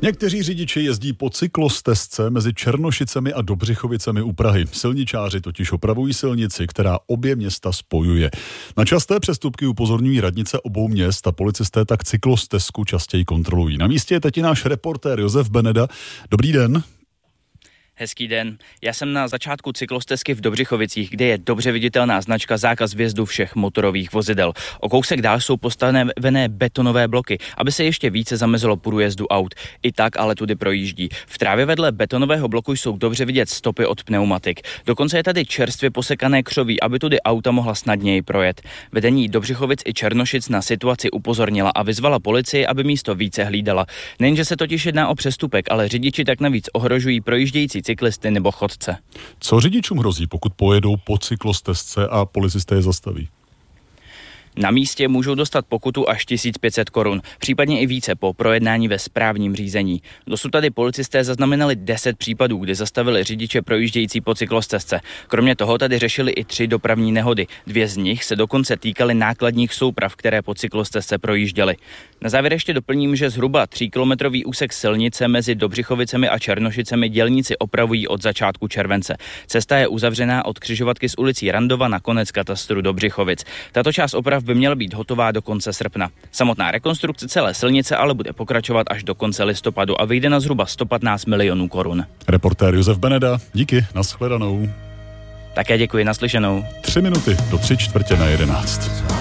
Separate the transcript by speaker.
Speaker 1: Někteří řidiči jezdí po cyklostezce mezi Černošicemi a Dobřichovicemi u Prahy. Silničáři totiž opravují silnici, která obě města spojuje. Na časté přestupky upozorňují radnice obou měst a policisté tak cyklostezku častěji kontrolují. Na místě je teď náš reportér Josef Beneda. Dobrý den.
Speaker 2: Hezký den. Já jsem na začátku cyklostezky v Dobřichovicích, kde je dobře viditelná značka zákaz vjezdu všech motorových vozidel. O kousek dál jsou postavené betonové bloky, aby se ještě více zamezilo průjezdu aut. I tak ale tudy projíždí. V trávě vedle betonového bloku jsou dobře vidět stopy od pneumatik. Dokonce je tady čerstvě posekané křoví, aby tudy auta mohla snadněji projet. Vedení Dobřichovic i Černošic na situaci upozornila a vyzvala policii, aby místo více hlídala. Nejenže se totiž jedná o přestupek, ale řidiči tak navíc ohrožují projíždějící cyklisty nebo chodce.
Speaker 1: Co řidičům hrozí, pokud pojedou po cyklostezce a policisté je zastaví?
Speaker 2: Na místě můžou dostat pokutu až 1500 korun, případně i více po projednání ve správním řízení. Dosud tady policisté zaznamenali 10 případů, kdy zastavili řidiče projíždějící po cyklostezce. Kromě toho tady řešili i 3 dopravní nehody. 2 z nich se dokonce týkaly nákladních souprav, které po cyklostezce projížděly. Na závěr ještě doplním, že zhruba 3kilometrový úsek silnice mezi Dobřichovicemi a Černošicemi dělníci opravují od začátku července. Cesta je uzavřená od křižovatky s ulicí Randova na konec katastru Dobřichovic. Tato část oprav by měla být hotová do konce srpna. Samotná rekonstrukce celé silnice ale bude pokračovat až do konce listopadu a vyjde na zhruba 115 milionů korun.
Speaker 1: Reportér Josef Beneda, díky, nashledanou.
Speaker 2: Také děkuji, naslyšenou.
Speaker 1: 3 minuty do 3:45.